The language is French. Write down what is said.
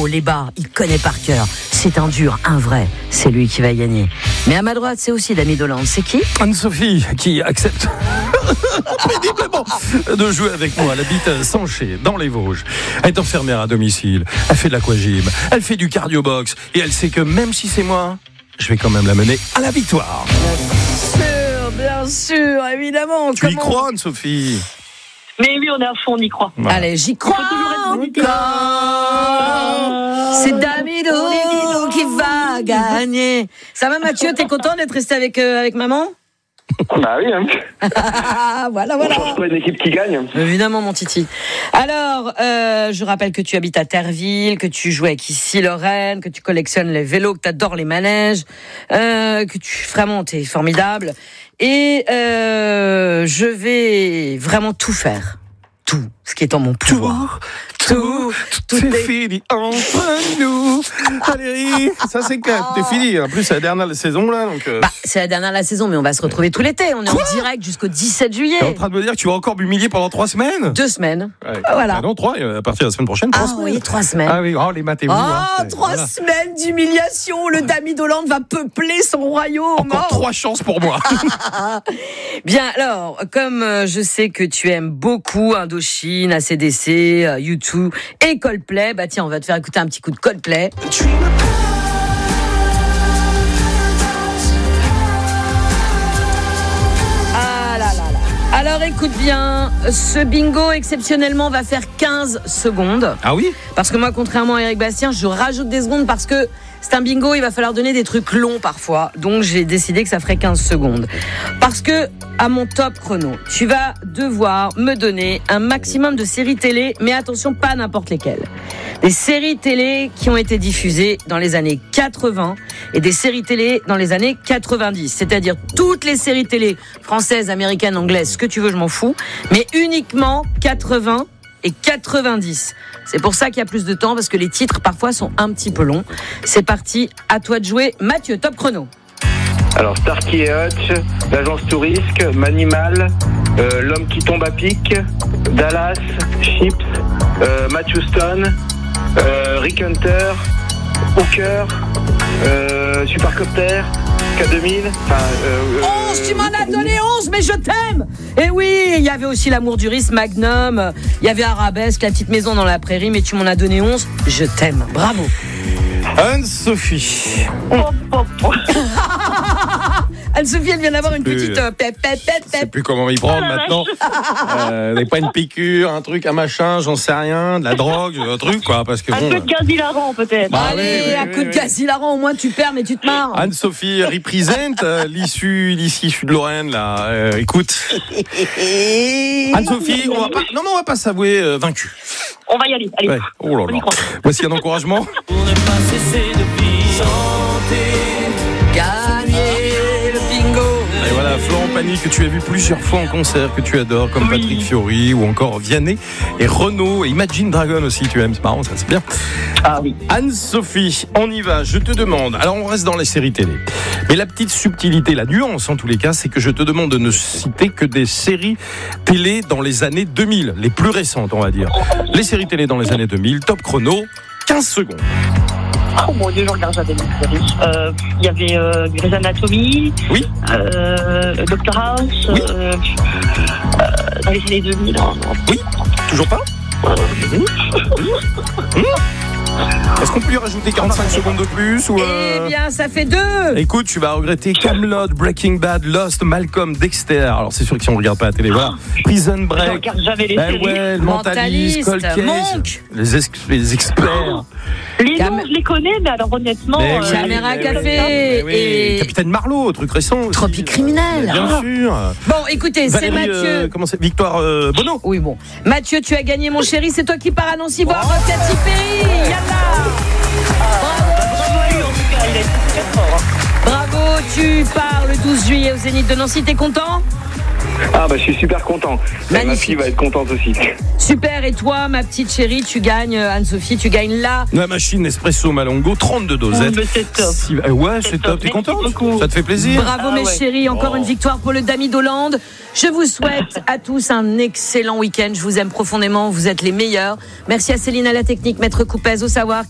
hauts, les bas, il connaît par cœur. C'est un dur, un vrai. C'est lui qui va gagner. Mais à ma droite, c'est aussi Dami Doland. C'est qui ? Anne-Sophie, qui accepte péniblement de jouer avec moi. Elle habite à Sanché, dans les Vosges. Elle est enfermère à domicile. Elle fait de l'aquagym. Elle fait du cardio-box. Et elle sait que même si c'est moi, je vais quand même la mener à la victoire. Bien sûr, évidemment. Tu y crois, Anne-Sophie ? Mais oui, on est à fond, on y croit. Voilà. Allez, j'y crois encore. C'est Dami Doland qui va gagner. Ça va, Mathieu ? T'es content d'être resté avec maman ? Bah oui, hein. Voilà. On change pas une équipe qui gagne. Évidemment, mon titi. Alors, je rappelle que tu habites à Terreville, que tu joues avec Issy Lorraine, que tu collectionnes les vélos, que tu adores les manèges, que vraiment, t'es formidable. Et je vais vraiment tout faire. Tout ce qui est en mon pouvoir. Tout est fini entre nous. Valérie, ça c'est clair, c'est fini. En plus, c'est la dernière saison là. Donc, c'est la dernière de la saison, mais on va se retrouver tout l'été. On est en direct jusqu'au 17 juillet. T'es en train de me dire que tu vas encore m'humilier pendant 3 semaines ? 2 semaines. Ouais. Voilà. Ah non, 3, à partir de la semaine prochaine, 3 semaines. Oui, 3 semaines. Ah oui, les maths et vous. 3 semaines d'humiliation. Le Dami Doland va peupler son royaume. Encore 3 chances pour moi. Bien, alors, comme je sais que tu aimes beaucoup Indochine, AC/DC, U2 et Coldplay, bah tiens, on va te faire écouter un petit coup de Coldplay. Ah là là là. Alors écoute bien, ce bingo exceptionnellement va faire 15 secondes. Ah oui ? Parce que moi, contrairement à Eric Bastien, je rajoute des secondes parce que c'est un bingo, il va falloir donner des trucs longs parfois. Donc j'ai décidé que ça ferait 15 secondes. Parce que, à mon top chrono, tu vas devoir me donner un maximum de séries télé, mais attention, pas n'importe lesquelles. Des séries télé qui ont été diffusées dans les années 80 et des séries télé dans les années 90. C'est-à-dire toutes les séries télé françaises, américaines, anglaises, ce que tu veux, je m'en fous. Mais uniquement 80 et 90. C'est pour ça qu'il y a plus de temps, parce que les titres parfois sont un petit peu longs. C'est parti, à toi de jouer. Mathieu, top chrono. Alors, Starkey et Hutch, l'agence Tourisque, Manimal, l'homme qui tombe à pic, Dallas, Chips, Matt Houston, Rick Hunter, Hooker, Supercopter, K2000. 11, tu m'en as donné 11, mais je t'aime. Et oui, il y avait aussi l'amour du risque, Magnum, il y avait Arabesque, la petite maison dans la prairie, mais tu m'en as donné 11, je t'aime. Bravo. Anne-Sophie. Anne-Sophie, elle vient d'avoir une petite Je sais plus comment y prendre maintenant. N'est pas une piqûre, un truc, un machin, j'en sais rien, de la drogue, un truc quoi, parce que Un peu de gaz hilarant peut-être. Allez, un coup de gaz hilarant, au moins tu perds, mais tu te marres. Anne-Sophie représente l'issue de Lorraine là. Écoute, Anne-Sophie, on va pas s'avouer vaincu. On va y aller. Allez. Ouais. Oh là là. Voici un encouragement. Pour ne pas cesser de chanter. Gagner le bingo. Et voilà, Florent Pagny que tu as vu plusieurs fois en concert, que tu adores, comme Patrick Fiori ou encore Vianney et Renaud et Imagine Dragon aussi, tu aimes, c'est marrant, ça c'est bien. Ah oui. Anne-Sophie, on y va, je te demande, alors on reste dans les séries télé, mais la petite subtilité, la nuance en tous les cas, c'est que je te demande de ne citer que des séries télé dans les années 2000, les plus récentes on va dire. Les séries télé dans les années 2000, top chrono, 15 secondes. Oh mon Dieu, je regarde jamais les séries. Il y avait Grey's Anatomy, Oui. Dr House, Oui. dans les années 2000. Oui, toujours pas. Est-ce qu'on peut lui rajouter 45 secondes de plus ou Eh bien, ça fait 2. Écoute, tu vas regretter Camelot, Breaking Bad, Lost, Malcolm, Dexter. Alors c'est sûr que si on regarde pas la télé, voilà. Prison Je Break. regarde jamais les séries. Ouais, le Mentaliste, Cold Case, Monk. les experts. Les noms, je les connais, mais alors honnêtement... Mais oui. Caméra mais Café oui. et Capitaine Marlowe, truc récent aussi. Tropique Criminel. Bien sûr. Bon, écoutez, c'est Valérie, Mathieu. comment c'est Victoire Bono. Oui, bon. Mathieu, tu as gagné, mon chéri. C'est toi qui pars à Nancy voir Katy Perry. Yalla. Bravo à lui, en tout cas, il a été super fort. Bravo, tu pars le 12 juillet au Zénith de Nancy. T'es content ? Ah bah je suis super content. Et ma Magnifique. fille va être contente aussi. Super, et toi, ma petite chérie, tu gagnes, Anne-Sophie, tu gagnes là. La machine Espresso Malongo, 32 dosettes. Mais c'est top. Ouais, c'est top. T'es Merci contente beaucoup. Ça te fait plaisir? Bravo, Ah mes ouais. chéris, encore une victoire pour le Dami Doland. Je vous souhaite à tous un excellent week-end. Je vous aime profondément, vous êtes les meilleurs. Merci à Céline à la technique, Maître Coupez au savoir.